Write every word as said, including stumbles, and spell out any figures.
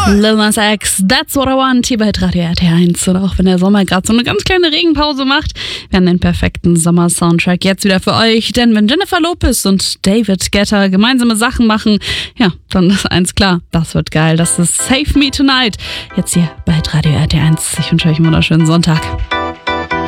Lil Nas X, That's What I Want, hier bei Radio R T eins. Und auch wenn der Sommer gerade so eine ganz kleine Regenpause macht, wir haben den perfekten Sommer-Soundtrack jetzt wieder für euch. Denn wenn Jennifer Lopez und David Guetta gemeinsame Sachen machen, ja, dann ist eins klar, das wird geil. Das ist Save Me Tonight. Jetzt hier bei Radio R T eins. Ich wünsche euch einen wunderschönen Sonntag.